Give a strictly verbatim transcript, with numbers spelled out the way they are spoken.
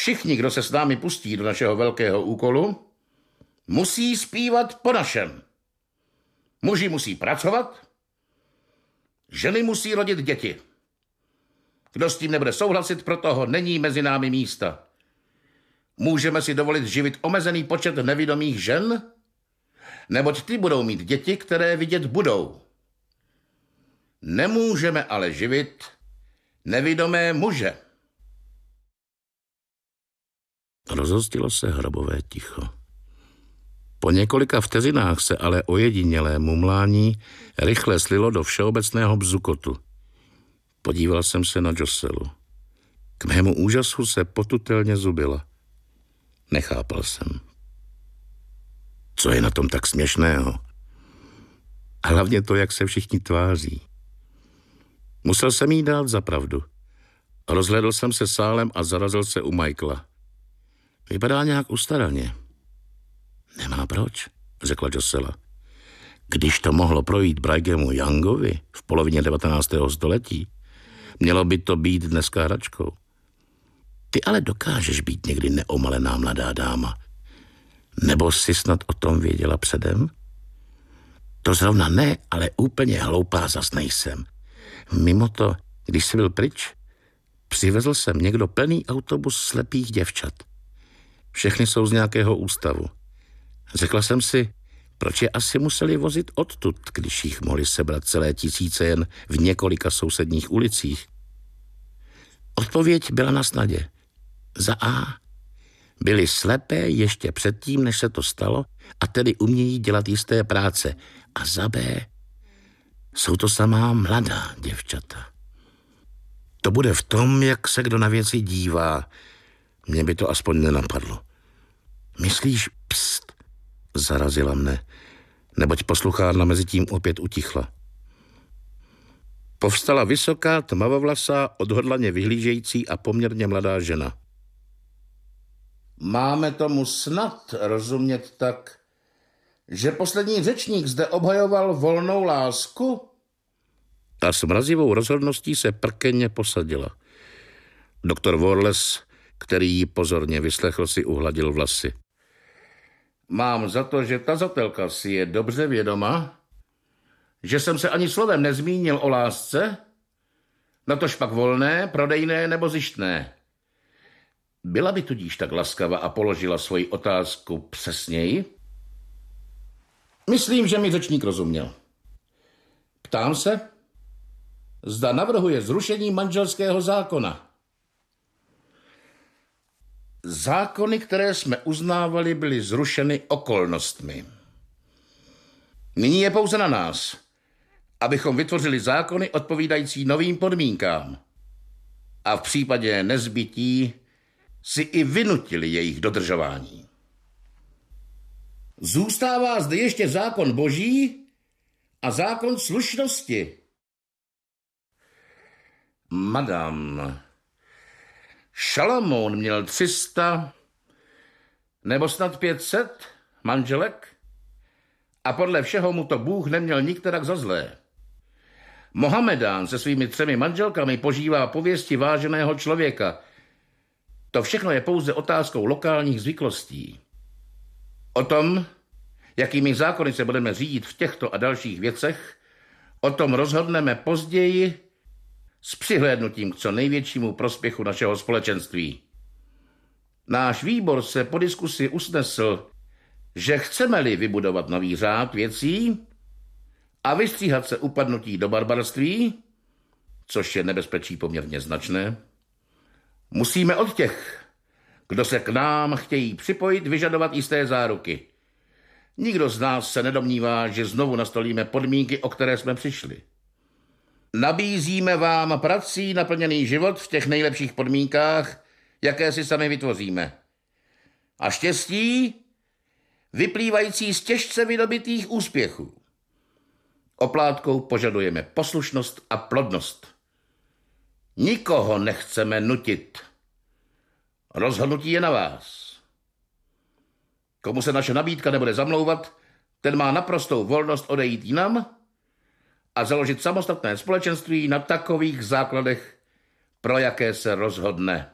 Všichni, kdo se s námi pustí do našeho velkého úkolu, musí zpívat po našem. Muži musí pracovat, ženy musí rodit děti. Kdo s tím nebude souhlasit, pro toho není mezi námi místa. Můžeme si dovolit živit omezený počet nevidomých žen, neboť ty budou mít děti, které vidět budou. Nemůžeme ale živit nevidomé muže. Rozhostilo se hrobové ticho. Po několika vteřinách se ale ojedinělé mumlání rychle slilo do všeobecného bzukotu. Podíval jsem se na Joselu. K mému úžasu se potutelně zubila. Nechápal jsem. Co je na tom tak směšného? A hlavně to, jak se všichni tváří. Musel jsem jí dát za pravdu. Rozhlédl jsem se sálem a zarazil se u Michaela. Vypadá nějak ustaraně. Nemá proč, řekla Josela. Když to mohlo projít Brighamu Youngovi v polovině devatenáctého století, mělo by to být dneska hračkou. Ty ale dokážeš být někdy neomalená mladá dáma. Nebo jsi snad o tom věděla předem? To zrovna ne, ale úplně hloupá zas nejsem. Mimo to, když jsi byl pryč, přivezl jsem někdo plný autobus slepých děvčat. Všechny jsou z nějakého ústavu. Řekla jsem si, proč je asi museli vozit odtud, když jich mohli sebrat celé tisíce jen v několika sousedních ulicích. Odpověď byla na snadě. Za A. Byli slepé ještě předtím, než se to stalo, a tedy umějí dělat jisté práce. A za B. Jsou to samá mladá děvčata. To bude v tom, jak se kdo na věci dívá. Mně by to aspoň nenapadlo. Myslíš, pst, zarazila mne, neboť posluchárna mezi tím opět utichla. Povstala vysoká, tmavovlasá, odhodlaně vyhlížející a poměrně mladá žena. Máme tomu snad rozumět tak, že poslední řečník zde obhajoval volnou lásku? A s mrazivou rozhodností se prkenně posadila. Doktor Wallace, který ji pozorně vyslechl, si uhladil vlasy. Mám za to, že tazatelka si je dobře vědoma, že jsem se ani slovem nezmínil o lásce, natož pak volné, prodejné nebo zištné. Byla by tudíž tak laskava a položila svoji otázku přesněji? Myslím, že mi řečník rozuměl. Ptám se, zda navrhuje zrušení manželského zákona. Zákony, které jsme uznávali, byly zrušeny okolnostmi. Nyní je pouze na nás, abychom vytvořili zákony odpovídající novým podmínkám a v případě nezbytí si i vynutili jejich dodržování. Zůstává zde ještě zákon boží a zákon slušnosti. Madam, Šalamoun měl tři sta nebo snad pět set manželek a podle všeho mu to Bůh neměl nikterak za zlé. Mohamedán se svými třemi manželkami požívá pověsti váženého člověka. To všechno je pouze otázkou lokálních zvyklostí. O tom, jakými zákony se budeme řídit v těchto a dalších věcech, o tom rozhodneme později s přihlédnutím k co největšímu prospěchu našeho společenství. Náš výbor se po diskusi usnesl, že chceme-li vybudovat nový řád věcí a vystříhat se upadnutí do barbarství, což je nebezpečí poměrně značné, musíme od těch, kdo se k nám chtějí připojit, vyžadovat jisté záruky. Nikdo z nás se nedomnívá, že znovu nastolíme podmínky, o které jsme přišli. Nabízíme vám prací naplněný život v těch nejlepších podmínkách, jaké si sami vytvoříme. A štěstí vyplývající z těžce vydobitých úspěchů. Oplátkou požadujeme poslušnost a plodnost. Nikoho nechceme nutit. Rozhodnutí je na vás. Komu se naše nabídka nebude zamlouvat, ten má naprostou volnost odejít jinam a založit samostatné společenství na takových základech, pro jaké se rozhodne.